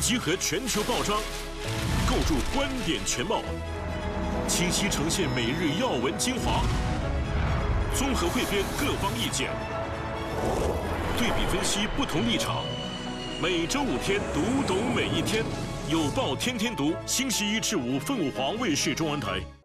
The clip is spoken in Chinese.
集合全球报章，构筑观点全貌，清晰呈现每日要闻精华，综合汇编各方意见，对比分析不同立场。每周5天，读懂每一天。有报天天读，星期1至5，凤凰卫视中文台。